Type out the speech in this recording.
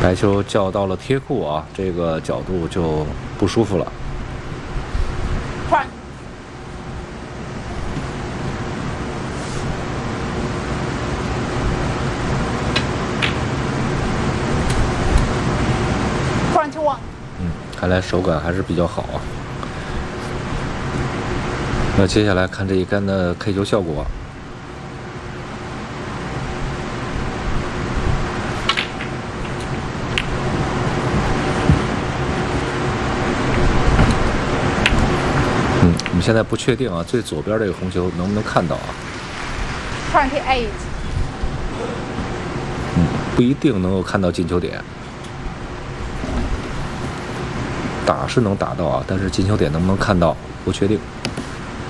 白球叫到了贴库啊，这个角度就不舒服了。 换。21。 看来手感还是比较好啊。那接下来看这一杆的 K 球效果。我们现在不确定啊，最左边这个红球能不能看到啊 28。 不一定能够看到进球点。打是能打到啊，但是进球点能不能看到不确定。